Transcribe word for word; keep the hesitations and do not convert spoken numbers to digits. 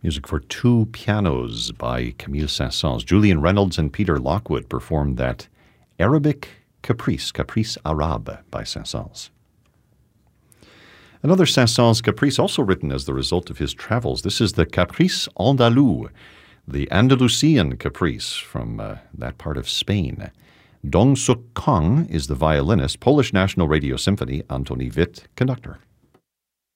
Music for two pianos by Camille Saint-Saëns. Julian Reynolds and Peter Lockwood performed that Arabic Caprice, Caprice Arabe by Saint-Saëns. Another Saint-Saëns caprice also written as the result of his travels. This is the Caprice Andalou, the Andalusian caprice from uh, that part of Spain. Dong Suk Kang is the violinist, Polish National Radio Symphony, Antoni Witt, conductor.